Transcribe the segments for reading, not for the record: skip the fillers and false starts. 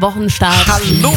Wochenstart. Hallo!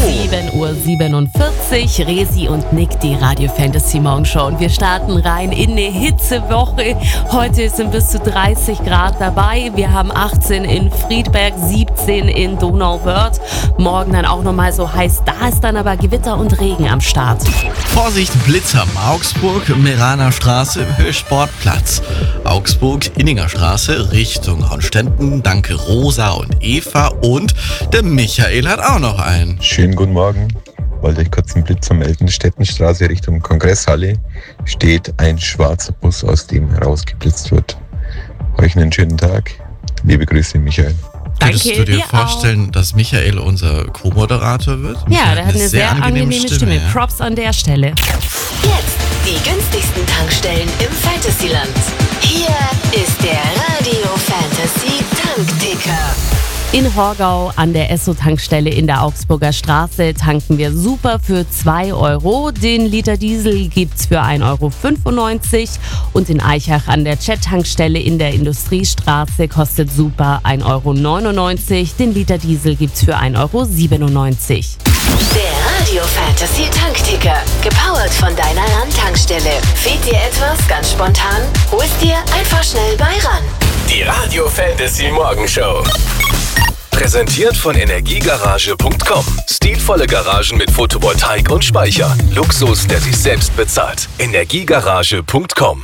7:47 Uhr. Resi und Nick, die Radio Fantasy Morgenshow. Und wir starten rein in eine Hitzewoche. Heute sind bis zu 30 Grad dabei. Wir haben 18 in Friedberg, 17 in Donauwörth. Morgen dann auch nochmal so heiß. Da ist dann aber Gewitter und Regen am Start. Vorsicht, Blitzer, Augsburg, Meraner Straße, Höhe Sportplatz. Augsburg, Inninger Straße, Richtung Hornstetten. Danke Rosa und Eva. Und der Michael hat auch noch einen. Schönen guten Morgen. Wollte euch kurz einen Blitzer melden. Stettenstraße Richtung Kongresshalle steht ein schwarzer Bus, aus dem herausgeblitzt wird. Euch einen schönen Tag. Liebe Grüße, Michael. Könntest du dir vorstellen, dass Michael unser Co-Moderator wird? Ja, der hat eine sehr angenehme Stimme. Ja. Props an der Stelle. Jetzt die günstigsten Tankstellen im Fantasyland. Hier ist der Radio Fantasy Tankticker. In Horgau an der Esso-Tankstelle in der Augsburger Straße tanken wir super für 2 Euro. Den Liter Diesel gibt's für 1,95 Euro. Und in Eichach an der Jet-Tankstelle in der Industriestraße kostet super 1,99 Euro. Den Liter Diesel gibt's für 1,97 Euro. Der Radio Fantasy Tankticker. Gepowert von deiner RAN-Tankstelle. Fehlt dir etwas ganz spontan? Hol's dir einfach schnell bei RAN. Die Radio Fantasy Morgenshow. Präsentiert von Energiegarage.com. Stilvolle Garagen mit Photovoltaik und Speicher. Luxus, der sich selbst bezahlt. Energiegarage.com.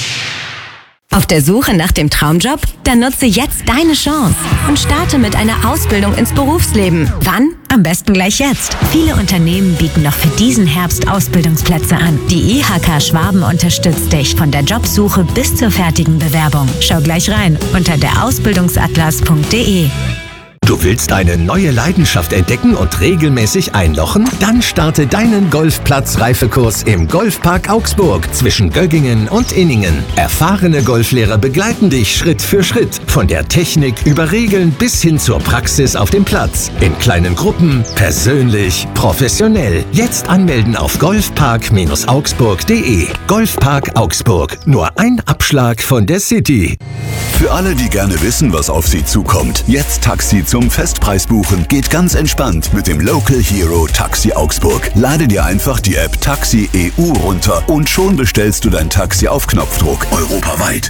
Auf der Suche nach dem Traumjob? Dann nutze jetzt deine Chance und starte mit einer Ausbildung ins Berufsleben. Wann? Am besten gleich jetzt. Viele Unternehmen bieten noch für diesen Herbst Ausbildungsplätze an. Die IHK Schwaben unterstützt dich von der Jobsuche bis zur fertigen Bewerbung. Schau gleich rein unter derausbildungsatlas.de. Du willst eine neue Leidenschaft entdecken und regelmäßig einlochen? Dann starte deinen Golfplatz-Reifekurs im Golfpark Augsburg zwischen Göggingen und Inningen. Erfahrene Golflehrer begleiten dich Schritt für Schritt. Von der Technik über Regeln bis hin zur Praxis auf dem Platz. In kleinen Gruppen, persönlich, professionell. Jetzt anmelden auf golfpark-augsburg.de. Golfpark Augsburg. Nur ein Abschlag von der City. Für alle, die gerne wissen, was auf sie zukommt, jetzt Taxi zum Festpreis buchen geht ganz entspannt mit dem Local Hero Taxi Augsburg. Lade dir einfach die App Taxi EU runter und schon bestellst du dein Taxi auf Knopfdruck europaweit.